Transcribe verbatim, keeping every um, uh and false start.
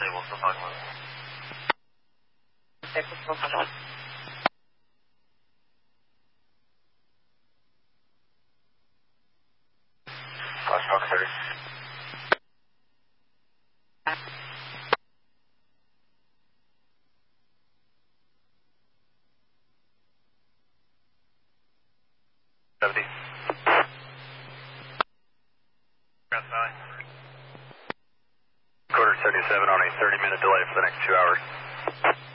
stable, still talking about it. Stable, still talking about it. Flash Hawk thirty. seventy. Grass Valley. Quarter seventy-seven on a thirty minute delay for the next two hours.